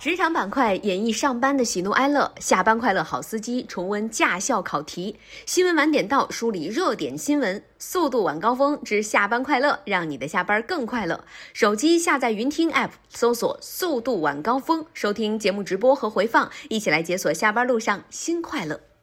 职场板块演绎上班的喜怒哀乐，下班快乐好司机重温驾校考题，新闻晚点到梳理热点新闻，速度晚高峰之下班快乐，让你的下班更快乐。手机下载云听 App， 搜索速度晚高峰，收听节目直播和回放，一起来解锁下班路上新快乐。